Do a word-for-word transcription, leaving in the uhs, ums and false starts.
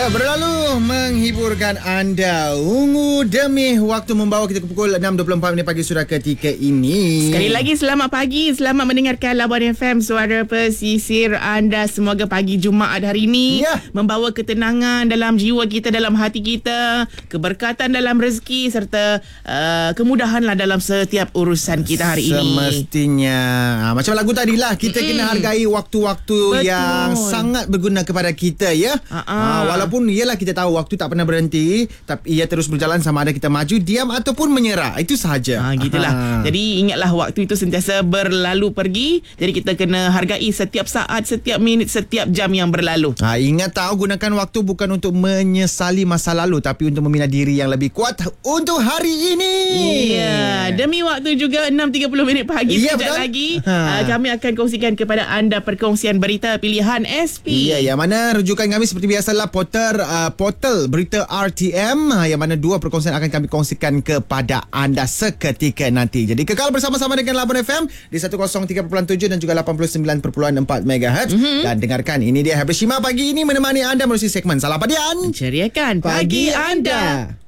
Ya, berlalu menghiburkan anda. Ungu demi waktu membawa kita ke pukul enam dua puluh empat minit pagi sudah ketika ini. Sekali lagi selamat pagi. Selamat mendengarkan Labuan F M, suara pesisir anda. Semoga pagi Jumaat hari ini ya. membawa ketenangan dalam jiwa kita, dalam hati kita, keberkatan dalam rezeki serta uh, kemudahanlah dalam setiap urusan kita hari ini. Semestinya. Ha, macam lagu tadilah, kita mm. kena hargai waktu-waktu Betul. yang sangat berguna kepada kita, ya. Ha, walaupun ialah kita tahu waktu tak pernah berhenti, tapi ia terus berjalan sama ada kita maju, diam ataupun menyerah. Itu sahaja. Ha, gitulah. Ha. Jadi ingatlah waktu itu sentiasa berlalu pergi. Jadi kita kena hargai setiap saat, setiap minit, setiap jam yang berlalu. Ha, ingat tahu, gunakan waktu bukan untuk menyesali masa lalu, tapi untuk membina diri yang lebih kuat untuk hari ini. Ya, demi waktu juga enam tiga puluh minit pagi. Ya, sekejap betul? lagi Ha. uh, kami akan kongsikan kepada anda perkongsian berita pilihan S P. Ya, yang mana rujukan kami seperti biasalah portal uh, portal berita R T M, uh, yang mana dua perkongsian akan kami kongsikan kepada anda seketika nanti. Jadi kekal bersama-sama dengan Labuan F M di seratus tiga perpuluhan tujuh dan juga lapan puluh sembilan perpuluhan empat megahertz. Mm-hmm. Dan dengarkan, ini dia Hafiz Shima pagi ini menemani anda melalui segmen Salam Padian. Ceriakan pagi, pagi anda.